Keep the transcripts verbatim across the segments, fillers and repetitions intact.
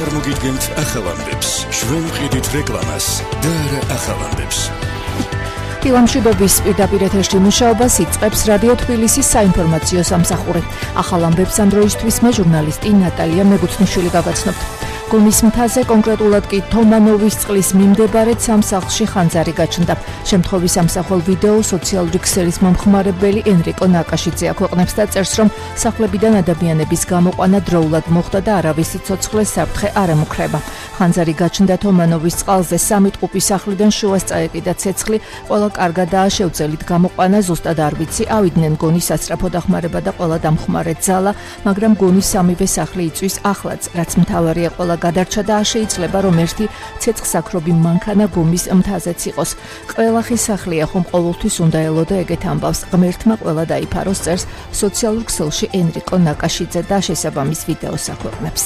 მოგიდგენთ ახალამდებს, ჩვენ ვყიდით რეკლამას და არა ახალამდებს. ფილმშიდობის პირდაპირ ეთერში მუშაობას იწყებს რადიო თბილისის საინფორმაციო სამსახური. ახალამდებს ამ დროისთვის მე ჟურნალისტი ნატალია მეგუცნიშვილი გავაცნობთ. გომის მთაზე, კონკრეტულად კი თომანოვის წყლის მიმდებარე სამსახლში ხანძარი გაჩნდა. შემთხვევის ამსახველ ვიდეო სოციალური ქსელის მომხმარებელი ენრიკო ნაკაშიძე აქვეყნებს და წერს, რომ სახლებიდან ადამიანების გამოყვანა დროულად მოხდა და არავის სიცოცხლე საფრთხე არ ემუქრება. ხანძარი გაჩნდა თომანოვის წყალზე, სამი ტყუპის სახლიდან შუას წაეკიდა ცეცხლი, ყველა კარგადაა შევძელით გამოყვანა, ზუსტად არ ვიცი, ავიდნენ გონის სასწრაფო დახმარება და ყველა დამხმარე ძალა, მაგრამ გონის სამივე სახლი იწვის ახლაც, რაც მთავარია ყველა გადარჩა და შეიძლება რომ ერთი ცეცხლსაქრობი მანქანა გომის მთაზეც იყოს. ყველახი სახლია, ხომ ყოველთვის უნდა ელოდა ეგეთ ამბავს. ღმერთმა ყველა დაიფაროს, წერს სოციალურ ქსელში ენრიკო ნაკაშიძე და შესაბამის ვიდეოს აქვეყნებს.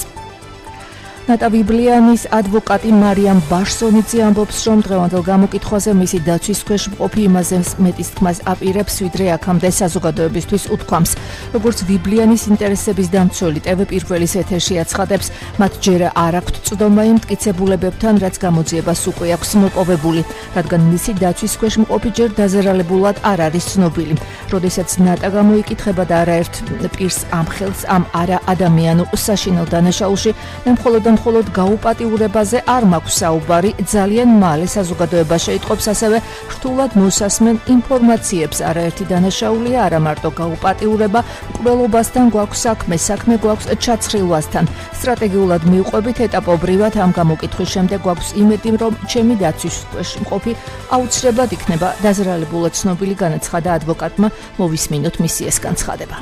ნატა ვიბლიანის ადვოკატი მარიამ ბაშსონიძე ამბობს, რომ დღევანდელ გამოკითხვაზე მისი დაცვის ქვეშ მყოფი იმაზე მეტის თქმას აპირებს, ვიდრე აქამდე საზოგადოებისთვის უთქვამს. როგორც ვიბლიანის ინტერესების დამცველი ტევ პირველის ეთერში აცხადებს, მათ ჯერ არ აქვთ წვდომა იმ მტკიცებულებებთან, რაც გამოძიებას უკვე აქვს მოპოვებული, რადგან მისი დაცვის ქვეშ მყოფი ჯერ დაზარალებულად არ არის ცნობილი. როდესაც ნატა გამოიკითხება და არაერთ პირს ამხელს ამ არა ადამიანურ საშინელ დანაშაულში, მე მხოლოდ მხოლოდ გაუპატიურებაზე არ მაქვს საუბარი, ძალიან მალე საზოგადოება შეიტყობს, ასევე რთულად მოსასმენ ინფორმაციებს. არაერთი დანაშაულია, არა მარტო გაუპატიურება, მკვლელობასთან გვაქვს საქმე, საქმე გვაქვს ჩაცხრილვასთან. სტრატეგიულად მივყვებით ეტაპობრივად ამ გამოკითხვის შემდეგ გვაქვს იმედი, რომ ჩემი დაცვის ქვეშ მყოფი აუცილებლად იქნება დაზარალებულად ცნობილი, განაცხადა ადვოკატმა, მოვისმინოთ მისი ეს განცხადება.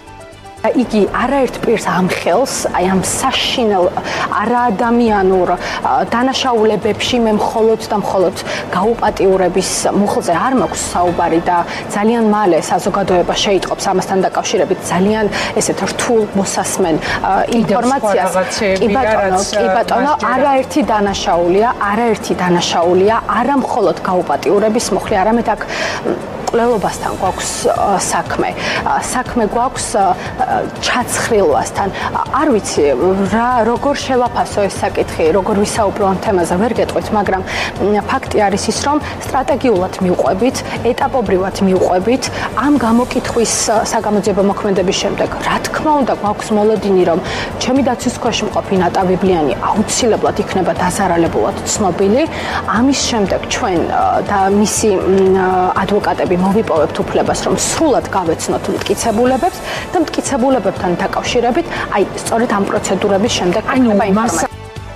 იგი არაერთ პირს ამხელს, აი ამ საშინელ არაადამიანურ დანაშაულებებში მე მხოლოდ და მხოლოდ გაუპატიურების მუხლზე არ მაქვს საუბარი და ძალიან მალე საზოგადოება შეიტყობს ამასთან დაკავშირებით ძალიან ესეთ რთულ მოსასმენ ინფორმაციას. კი ბატონო, კი ბატონო, არაერთი დანაშაულია, არაერთი დანაშაულია, არა მხოლოდ გაუპატიურების მუხლი, არამედ აქ მკვლელობასთან გვაქვს საქმე. საქმე გვაქვს ჩაცხრილვასთან. არ ვიცი რა როგორ შევაფასო ეს საკითხი, როგორ ვისაუბრო ამ თემაზე, ვერ გეტყვით, მაგრამ ფაქტი არის ის, რომ სტრატეგიულად მივყვებით, ეტაპობრივად მივყვებით ამ გამოკითხვის საგამოძიებო მოქმედების შემდეგ. რა თქმა უნდა, გვაქვს მოლოდინი, რომ ჩემი დაცვის ქვეშ მყოფი ნატა ვიბლიანი აუცილებლად იქნება დაზარალებულად ცნობილი. ამის შემდეგ ჩვენ და მისი ადვოკატები მოვიპოვებთ უფლებას, რომ სრულად გავეცნოთ მტკიცებულებებს და მტკიცებულებებთან დაკავშირებით, აი, სწორედ ამ პროცედურების შემდეგ ხდება ინფორმაცია.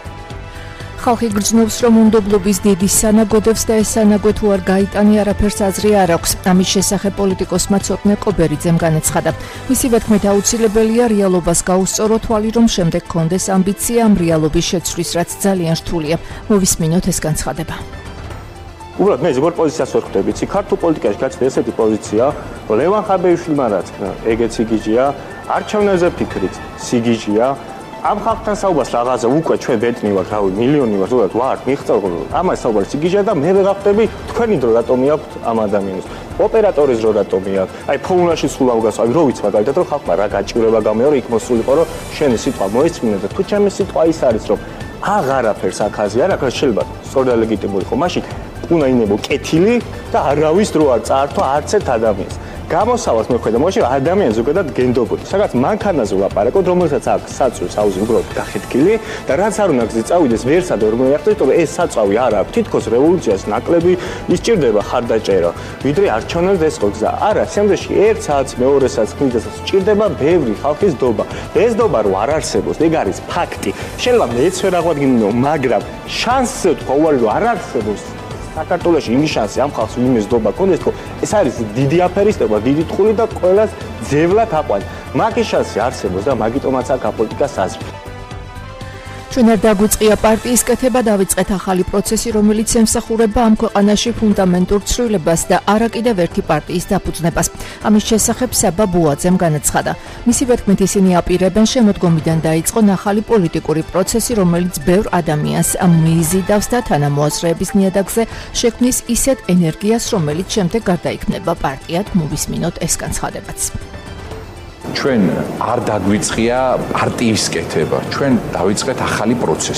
ხალხი გრძნობს, რომ უნდობლობის დიდი სანაგოდებს და ეს სანაგო თუ არ გაიტანი, არაფერს აზრი არ აქვს. ამის შესახებ პოლიტიკოსმა ცოტნე კობერიძემ განაცხადა. მისივე თქმით, აუცილებელია რეალობას გაუსწორო თვალი, რომ შემდეგ კონდეს ამბიცია ამ რეალობის შეცვლის, რაც ძალიან რთულია. მოვისმინოთ ეს განცხადება. უბრალოდ მე ზოგადად პოზიციას ვერ ხვდები. ცი ქართულ პოლიტიკაში გაჩნდა ესეთი პოზიცია, რომ ლევან ხაბეიშვილმა რაც ეგეც სიგიჟეა, არჩევნებზე ფიქრიც სიგიჟეა. ამ ხალხთან საუბარს რაღაცა უკვე ჩვენ ბეტნი ვართ, რავი, მილიონი ვართ, ზოგადად ვართ, მიხწევ, ამას საუბარი სიგიჟეა და მე ვეღარ ხვდები თქვენი დრო რატომი აქვთ ამ ადამიანს. ოპერატორის დრო რატომი აქვს? აი ფოუნაში სულ ამგას, აი რო ვიცი მაგალითად, რომ ხალხმა რა გაჭირება გამეორე, იქ მოსულიყო, რომ შენი სიტყვა მოისმინე და თუ ჩემი სიტყვა ის არის, რომ აღარაფერს აქაზე არ აქვს, შეიძლება სწორ და ლეგიტიმური ხო, მაშინ უნდა ინებო კეთილი და არავის დრო არ წაართვა არც ერთ ადამიანს. გამოსავალს მე ხედავ, მოიში ადამიანი ზოგადად გენდობოდი. სადაც მანქანაზე ვლაპარაკობ, რომელსაც აქვს საწვის აუზი უბრალოდ გახეთქილი და რაც არ უნდა გზი წავიდეს, ვერსად ვერ მოიახდეთ, რომ ეს საწავი არ აქვს. თითქოს რევოლუციას ნაკლები ისჭირდება ხარდაჭერა, ვიდრე არჩევნებს ეს ხო გზა. არა, სამდეში ერთ საათს, მეორე საათს ხმიდასაც სჭირდება ბევრი ხალხის დობა. ეს დობა რო არ არსებობს, ეგ არის ფაქტი. შეიძლება მეც ვერ აღვადგინო, მაგრამ შანსზე თქვა უარი რომ არ არსებობს. საქართველოში იმის შანსი ამ ხალხს იმის დობა კონდეს, რომ ეს არის დიდი აფერისტობა, დიდი ტყული და ყველას ძევლად აყვან. მაგის შანსი არსებობს და მაგიტომაც აქ აპოლიტიკას აზრი. ჩვენ არ დაგვიწყია პარტიის კეთება, დავიწყეთ ახალი პროცესი, რომელიც ემსახურება ამ ქვეყანაში ფუნდამენტურ ცვლილებას და არა კიდევ ერთი პარტიის დაფუძნებას. ამის შესახებ საბა ბუაძემ განაცხადა. მისივე თქმით, ისინი აპირებენ შემოდგომიდან დაიწყონ ახალი პოლიტიკური პროცესი, რომელიც ბევრ ადამიანს მიიზიდავს და თანამოაზრეების ნიადაგზე შექმნის ისეთ ენერგიას, რომელიც შემდეგ გარდაიქმნება პარტიად. მოვისმინოთ ეს განცხადებაც. ჩვენ არ დაგვიწყია პარტიის კეთება, ჩვენ დავიწყეთ ახალი პროცესი.